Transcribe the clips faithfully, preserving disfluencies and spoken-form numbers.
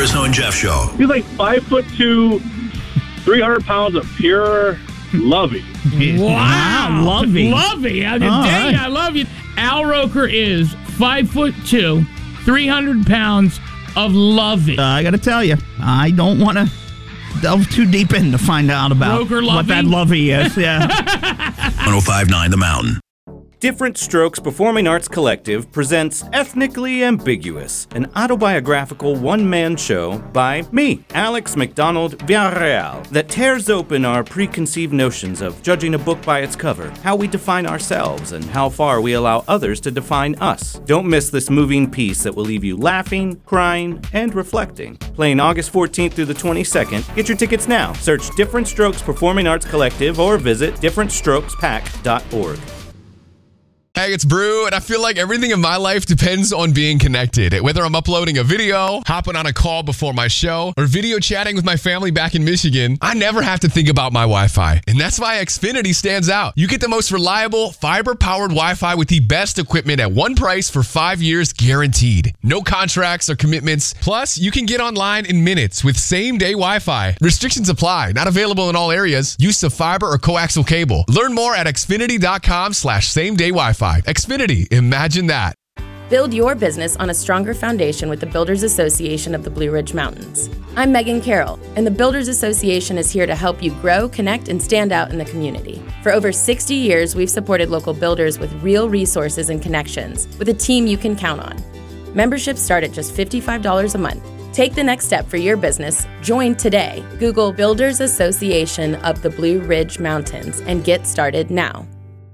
Rizzo and Jeff Show. He's like five foot two, three hundred pounds of pure lovey. Wow. Lovey. Lovey. I, All dang, right. I love you. Al Roker is five foot two, three hundred pounds of lovey. Uh, I got to tell you, I don't want to delve too deep in to find out about Roker what lovey? that lovey is. Yeah. one oh five point nine The Mountain. Different Strokes Performing Arts Collective presents Ethnically Ambiguous, an autobiographical one-man show by me, Alex McDonald Villarreal, that tears open our preconceived notions of judging a book by its cover, how we define ourselves, and how far we allow others to define us. Don't miss this moving piece that will leave you laughing, crying, and reflecting. Playing August fourteenth through the twenty-second. Get your tickets now. Search Different Strokes Performing Arts Collective or visit different strokes pack dot org. Hey, it's Brew, and I feel like everything in my life depends on being connected. Whether I'm uploading a video, hopping on a call before my show, or video chatting with my family back in Michigan, I never have to think about my Wi-Fi. And that's why Xfinity stands out. You get the most reliable, fiber-powered Wi-Fi with the best equipment at one price for five years guaranteed. No contracts or commitments. Plus, you can get online in minutes with same-day Wi-Fi. Restrictions apply. Not available in all areas. Use of fiber or coaxial cable. Learn more at xfinity.com slash same-day Wi-Fi. Xfinity, imagine that. Build your business on a stronger foundation with the Builders Association of the Blue Ridge Mountains. I'm Megan Carroll, and the Builders Association is here to help you grow, connect, and stand out in the community. For over sixty years, we've supported local builders with real resources and connections, with a team you can count on. Memberships start at just fifty-five dollars a month. Take the next step for your business. Join today. Google Builders Association of the Blue Ridge Mountains and get started now.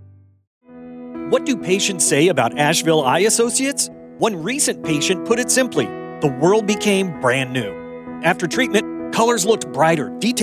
What do patients say about Asheville Eye Associates? One recent patient put it simply, the world became brand new. After treatment, colors looked brighter, details